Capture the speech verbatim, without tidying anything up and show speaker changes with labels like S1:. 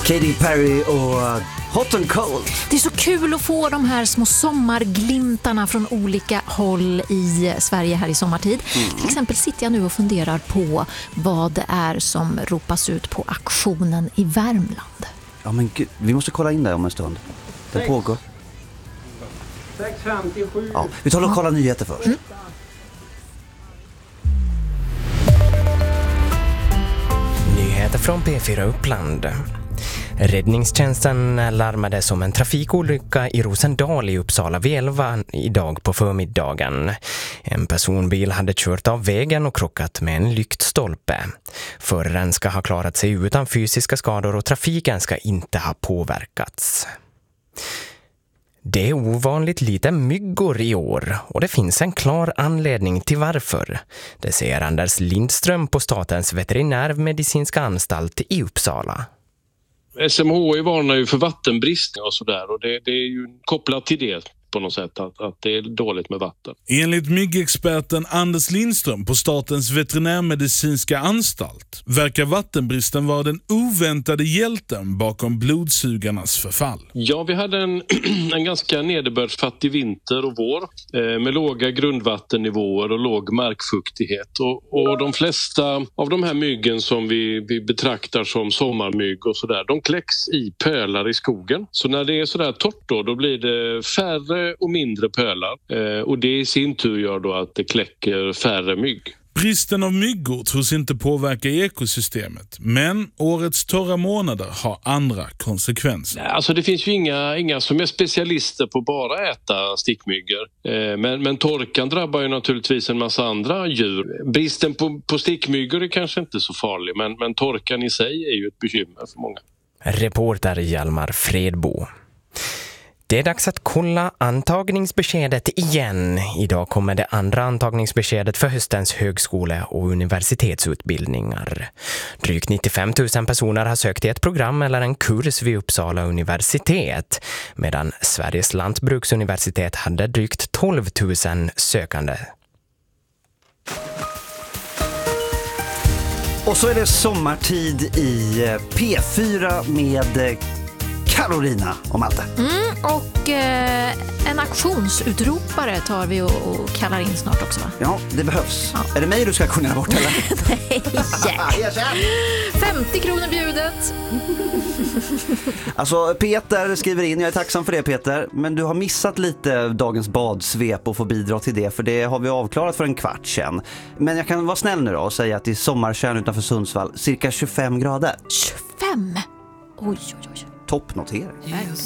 S1: Katy Perry och Hot and Cold.
S2: Det är så kul att få de här små sommarglimtarna från olika håll i Sverige här i sommartid. Mm. Till exempel sitter jag nu och funderar på vad det är som ropas ut på auktionen i Värmland.
S1: Ja men gud, vi måste kolla in det om en stund. Det Sex. pågår.
S3: sex femtiosju.
S1: Ja, vi tar och kollar nyheter först. Mm.
S4: Nyheter från P fyra Uppland. Räddningstjänsten larmades om en trafikolycka i Rosendal i Uppsala vid elva idag på förmiddagen. En personbil hade kört av vägen och krockat med en lyktstolpe. Föraren ska ha klarat sig utan fysiska skador och trafiken ska inte ha påverkats. Det är ovanligt lite myggor i år och det finns en klar anledning till varför. Det säger Anders Lindström på Statens veterinärmedicinska anstalt i Uppsala.
S5: S M H I varnar ju för vattenbrist och sådär och det, det är ju kopplat till det på något sätt att, att det är dåligt med vatten.
S6: Enligt myggexperten Anders Lindström på Statens veterinärmedicinska anstalt verkar vattenbristen vara den oväntade hjälten bakom blodsugarnas förfall.
S5: Ja, vi hade en, en ganska nederbördsfattig vinter och vår eh, med låga grundvattennivåer och låg markfuktighet och, och de flesta av de här myggen som vi, vi betraktar som sommarmygg och sådär, de kläcks i pölar i skogen. Så när det är sådär torrt då, då blir det färre och mindre pölar eh, och det i sin tur gör då att det kläcker färre mygg.
S6: Bristen av myggor tros inte påverka ekosystemet, men årets torra månader har andra konsekvenser.
S5: Alltså det finns ju inga, inga som är specialister på bara äta stickmyggor, eh, men, men torkan drabbar ju naturligtvis en massa andra djur. Bristen på, på stickmyggor är kanske inte så farlig, men, men torkan i sig är ju ett bekymmer för många.
S4: Reporter Hjalmar Fredbo. Det är dags att kolla antagningsbeskedet igen. Idag kommer det andra antagningsbeskedet för höstens högskole- och universitetsutbildningar. Drygt nittiofem tusen personer har sökt till ett program eller en kurs vid Uppsala universitet, medan Sveriges lantbruksuniversitet hade drygt tolv tusen sökande.
S1: Och så är det sommartid i P fyra med Carolina och Malte.
S2: Mm, och eh, en auktionsutropare tar vi och, och kallar in snart också, va?
S1: Ja, det behövs.
S2: Ja.
S1: Är det mig du ska auktionera bort eller?
S2: Nej, femtio kronor bjudet.
S1: Alltså Peter skriver in, jag är tacksam för det Peter, men du har missat lite dagens badsvep och får bidra till det, för det har vi avklarat för en kvart sedan. Men jag kan vara snäll nu då och säga att i sommarkärn utanför Sundsvall cirka tjugofem grader.
S2: tjugofem? Oj, oj, oj.
S1: Toppnotering.